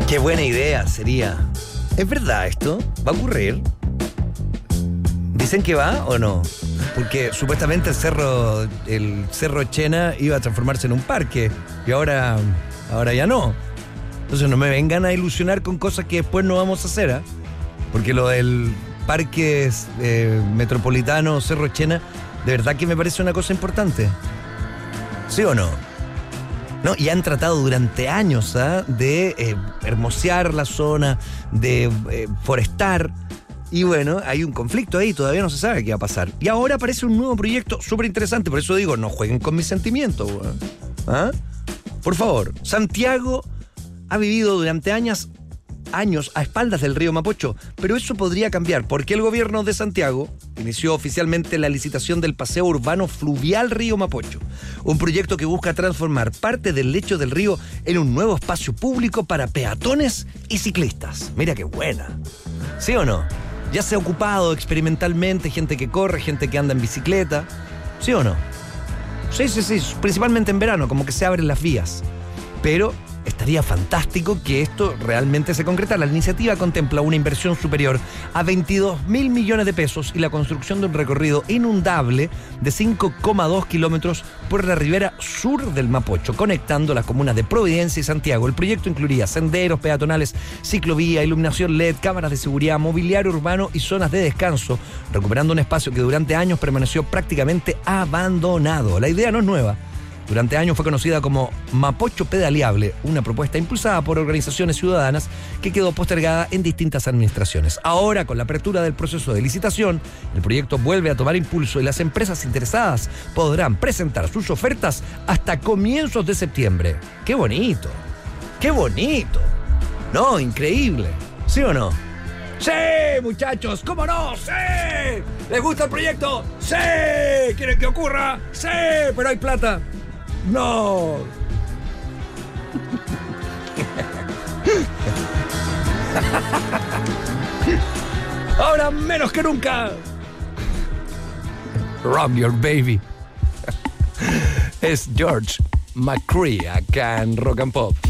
Qué buena idea sería. ¿Es verdad esto? ¿Va a ocurrir? ¿Dicen que va o no? Porque supuestamente el cerro Chena iba a transformarse en un parque y ahora ya no. Entonces no me vengan a ilusionar con cosas que después no vamos a hacer, ¿eh? Porque lo del parque metropolitano Cerro Chena, de verdad que me parece una cosa importante. ¿Sí o no? ¿No? Y han tratado durante años de hermosear la zona, de forestar. Y bueno, hay un conflicto ahí, todavía no se sabe qué va a pasar. Y ahora aparece un nuevo proyecto súper interesante, por eso digo, no jueguen con mis sentimientos. ¿Ah? Por favor, Santiago ha vivido durante años a espaldas del río Mapocho, pero eso podría cambiar porque el gobierno de Santiago inició oficialmente la licitación del paseo urbano fluvial Río Mapocho, un proyecto que busca transformar parte del lecho del río en un nuevo espacio público para peatones y ciclistas. Mira qué buena. ¿Sí o no? Ya se ha ocupado experimentalmente gente que corre, gente que anda en bicicleta. ¿Sí o no? Sí, principalmente en verano, como que se abren las vías. Pero estaría fantástico que esto realmente se concretara. La iniciativa contempla una inversión superior a 22.000 millones de pesos y la construcción de un recorrido inundable de 5,2 kilómetros por la ribera sur del Mapocho, conectando las comunas de Providencia y Santiago. El proyecto incluiría senderos peatonales, ciclovía, iluminación LED, cámaras de seguridad, mobiliario urbano y zonas de descanso, recuperando un espacio que durante años permaneció prácticamente abandonado. La idea no es nueva. Durante años fue conocida como Mapocho Pedaleable, una propuesta impulsada por organizaciones ciudadanas que quedó postergada en distintas administraciones. Ahora, con la apertura del proceso de licitación, el proyecto vuelve a tomar impulso y las empresas interesadas podrán presentar sus ofertas hasta comienzos de septiembre. ¡Qué bonito! ¡Qué bonito! No, increíble. ¿Sí o no? ¡Sí, muchachos! ¿Cómo no? ¡Sí! ¿Les gusta el proyecto? ¡Sí! ¿Quieren que ocurra? ¡Sí! Pero hay plata. ¡No! Ahora menos que nunca. Rob your baby. Es George McCree acá en Rock and Pop.